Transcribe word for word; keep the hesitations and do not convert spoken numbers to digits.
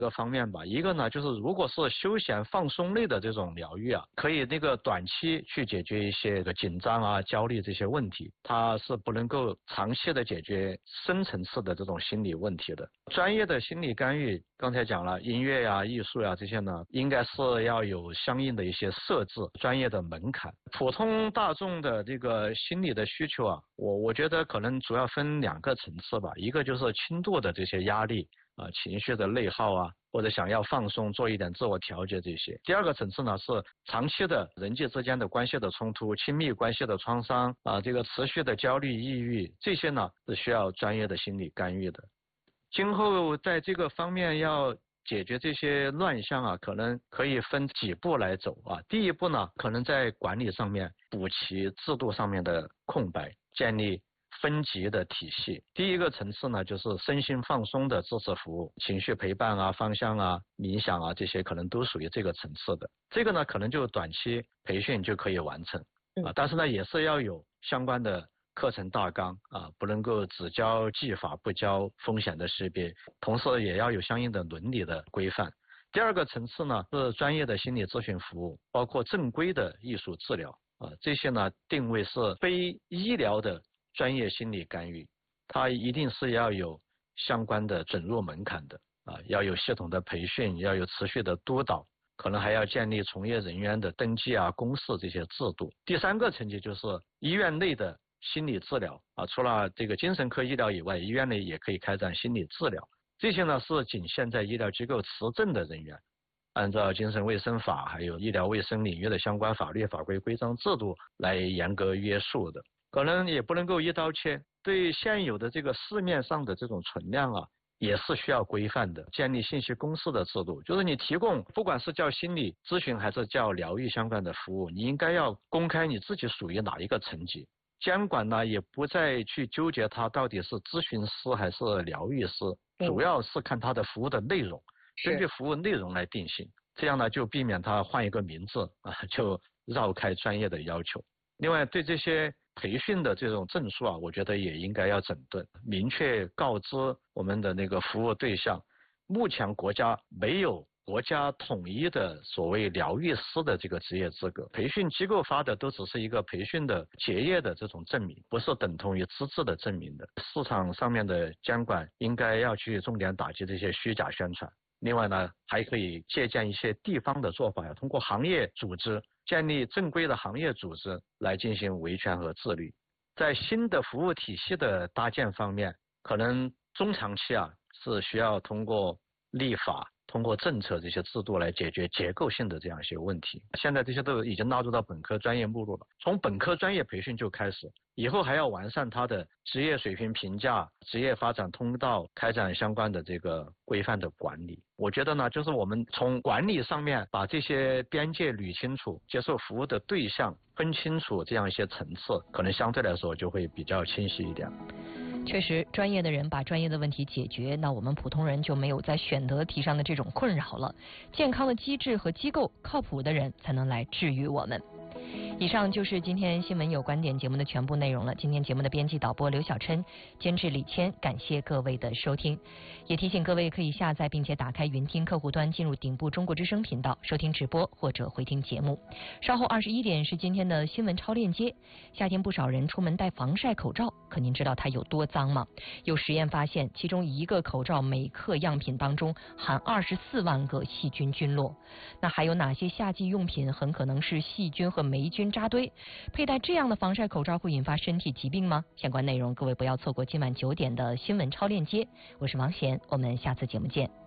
个方面吧。一个呢，就是如果是休闲放松类的这种疗愈啊，可以那个短期去解决一些个紧张啊、焦虑这些问题，它是不能够长期的解决深层次的这种心理问题的。专业的心理干预，刚才讲了，音乐呀、艺术呀这些呢，应该是要有相应的一些设置、专业的门槛。普通大众的这个心理的需求啊，我我觉得可能主要分两个层次吧，一个就是轻度的这些压力啊、呃、情绪的内耗啊，或者想要放松做一点自我调节这些。第二个层次呢是长期的人际之间的关系的冲突、亲密关系的创伤啊、呃，这个持续的焦虑、抑郁，这些呢是需要专业的心理干预的。今后在这个方面要解决这些乱象啊，可能可以分几步来走啊。第一步呢，可能在管理上面补齐制度上面的空白，建立分级的体系。第一个层次呢，就是身心放松的支持服务，情绪陪伴啊、方向啊、冥想啊，这些可能都属于这个层次的。这个呢，可能就短期培训就可以完成啊，但是呢，也是要有相关的课程大纲啊，不能够只教技法不教风险的识别，同时也要有相应的伦理的规范。第二个层次呢是专业的心理咨询服务，包括正规的艺术治疗啊，这些呢定位是非医疗的专业心理干预，它一定是要有相关的准入门槛的啊，要有系统的培训，要有持续的督导，可能还要建立从业人员的登记啊、公示这些制度。第三个层级就是医院内的心理治疗啊，除了这个精神科医疗以外，医院内也可以开展心理治疗。这些呢是仅限在医疗机构持证的人员，按照精神卫生法还有医疗卫生领域的相关法律法规规章制度来严格约束的。可能也不能够一刀切，对现有的这个市面上的这种存量啊，也是需要规范的，建立信息公示的制度。就是你提供不管是叫心理咨询还是叫疗愈相关的服务，你应该要公开你自己属于哪一个层级。监管呢也不再去纠结它到底是咨询师还是疗愈师，主要是看它的服务的内容，根据服务内容来定性，这样呢就避免它换一个名字啊，就绕开专业的要求。另外对这些培训的这种证书啊，我觉得也应该要整顿，明确告知我们的那个服务对象，目前国家没有国家统一的所谓疗愈师的这个职业资格，培训机构发的都只是一个培训的结业的这种证明，不是等同于资质的证明的。市场上面的监管应该要去重点打击这些虚假宣传。另外呢，还可以借鉴一些地方的做法，要通过行业组织建立正规的行业组织来进行维权和自律。在新的服务体系的搭建方面，可能中长期啊是需要通过立法、通过政策这些制度来解决结构性的这样一些问题。现在这些都已经纳入到本科专业目录了，从本科专业培训就开始，以后还要完善它的职业水平评价、职业发展通道，开展相关的这个规范的管理。我觉得呢，就是我们从管理上面把这些边界捋清楚，接受服务的对象分清楚，这样一些层次，可能相对来说就会比较清晰一点。 确实，专业的人把专业的问题解决，那我们普通人就没有在选择题上的这种困扰了。健康的机制和机构，靠谱的人才能来治愈我们。以上就是今天新闻有观点节目的全部内容了。今天节目的编辑导播刘小琛，监制李谦，感谢各位的收听。也提醒各位可以下载并且打开云听客户端，进入顶部中国之声频道收听直播或者回听节目。稍后二十一点是今天的新闻超链接。夏天不少人出门戴防晒口罩，可您知道它有多脏吗？有实验发现，其中一个口罩每克样品当中含二十四万个细菌菌落。那还有哪些夏季用品很可能是细菌和霉菌扎堆？佩戴这样的防晒口罩会引发身体疾病吗？相关内容各位不要错过今晚九点的新闻超链接。我是王贤，我们下次节目见。